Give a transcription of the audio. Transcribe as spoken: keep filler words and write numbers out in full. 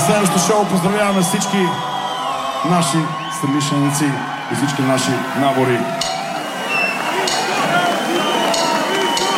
следващото шоу поздравяваме всички наши съмишленици и всички наши набори.